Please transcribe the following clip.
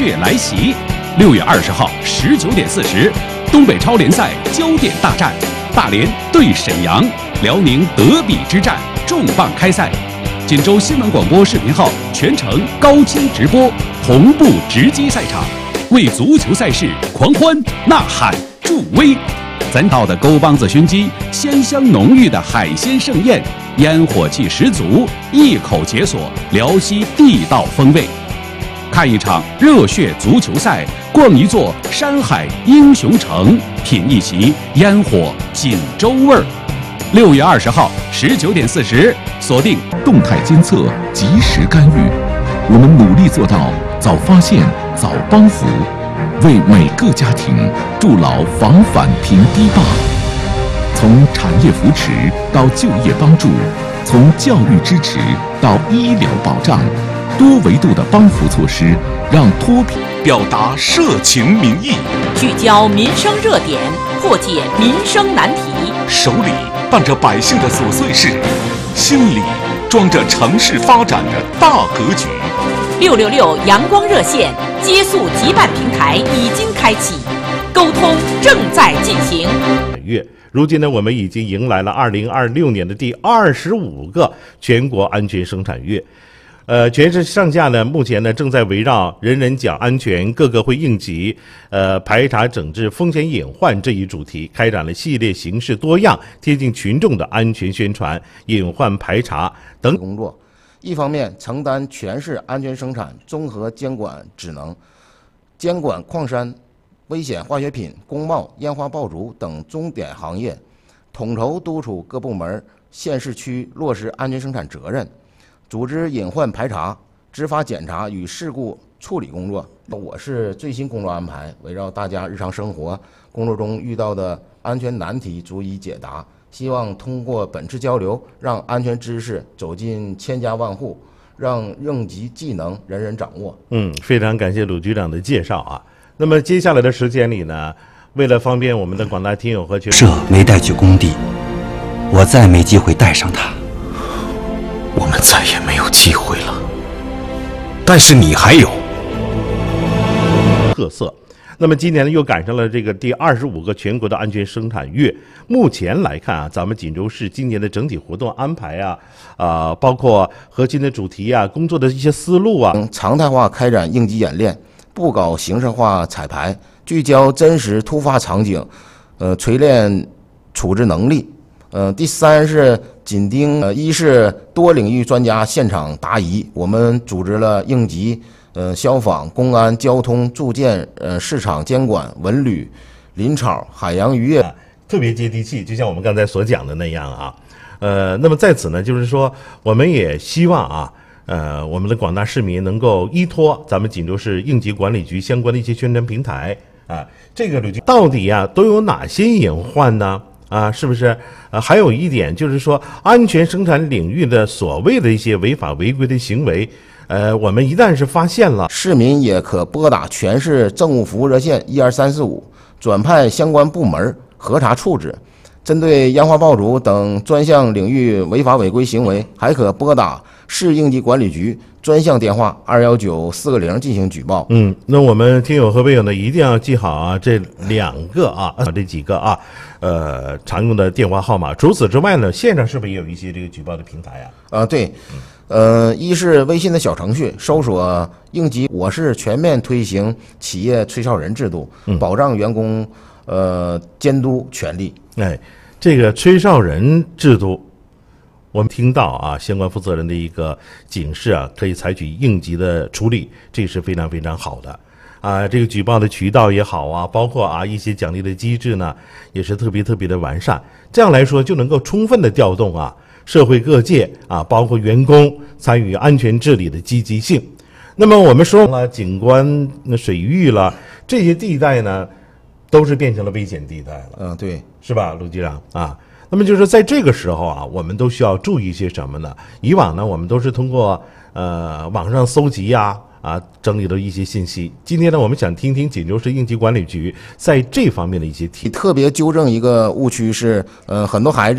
月来袭。6月20号19点40，东北超联赛焦点大战，大连对沈阳，辽宁德比之战重磅开赛。锦州新闻广播视频号全程高清直播，同步直击赛场，为足球赛事狂欢呐喊助威。咱道的沟帮子熏鸡，鲜香浓郁的海鲜盛宴，烟火气十足，一口解锁辽西地道风味。看一场热血足球赛，逛一座山海英雄城，品一席烟火锦州味儿。6月20号19点40，锁定动态监测，及时干预。我们努力做到早发现、早帮扶，为每个家庭筑牢防反平堤坝。从产业扶持到就业帮助，从教育支持到医疗保障，多维度的帮扶措施，让脱贫表达社情民意， 聚焦民生热点，破解民生难题， 手里办着百姓的琐碎事，心里装着城市发展的大格局。 666阳光热线接速急办平台已经开启，沟通正在进行。 如今呢，我们已经迎来了2026年的第25个全国安全生产月。全市上下呢，目前呢正在围绕人人讲安全，个个会应急，排查整治风险隐患这一主题，开展了系列形式多样、贴近群众的安全宣传、隐患排查等工作。一方面承担全市安全生产综合监管职能，监管矿山、危险化学品、工贸、烟花爆竹等重点行业，统筹督促各部门、县市区落实安全生产责任，组织隐患排查、执法检查与事故处理工作。我市最新工作安排围绕大家日常生活工作中遇到的安全难题逐一解答，希望通过本次交流，让安全知识走进千家万户，让应急技能人人掌握。 非常感谢鲁局长的介绍啊。那么接下来的时间里呢，为了方便我们的广大听友和全社没带去工地，我再没机会带上他。 我们再也没有机会了，但是你还有特色。那么今年呢，又赶上了这个第25个全国的安全生产月。目前来看啊，咱们锦州市今年的整体活动安排啊，包括核心的主题啊，工作的一些思路啊， 常态化开展应急演练，不搞形式化彩排，聚焦真实突发场景，锤炼处置能力。第三是紧盯一是多领域专家现场答疑，我们组织了应急、消防、公安、交通、住建、市场监管、文旅、林草、海洋渔业， 特别接地气，就像我们刚才所讲的那样啊。那么在此呢，就是说我们也希望啊，我们的广大市民能够依托咱们锦州市应急管理局相关的一些宣传平台啊，这个到底啊都有哪些隐患呢？是不是？还有一点就是说，安全生产领域的所谓的一些违法违规的行为，我们一旦是发现了， 市民也可拨打全市政务服务热线12345，转派相关部门核查处置。针对烟花爆竹等专项领域违法违规行为，还可拨打市应急管理局专项电话219-4个0进行举报。 那我们听友和微友呢，一定要记好啊，这几个常用的电话号码。除此之外呢，线上是不是也有一些这个举报的平台啊？ 对，一是微信的小程序，搜索应急。我市全面推行企业吹哨人制度，保障员工监督权利。 这个吹哨人制度，我们听到啊，相关负责人的一个警示啊，可以采取应急的处理，这是非常非常好的啊。这个举报的渠道也好啊，包括啊一些奖励的机制呢，也是特别特别的完善。这样来说，就能够充分的调动啊社会各界啊，包括员工参与安全治理的积极性。那么我们说了，景观、水域了这些地带呢，都是变成了危险地带了。 对， 是吧，陆局长啊？那么就是在这个时候啊，我们都需要注意些什么呢？以往呢，我们都是通过网上搜集整理的一些信息。今天呢，我们想听听锦州市应急管理局在这方面的一些提。 特别纠正一个误区是，很多孩子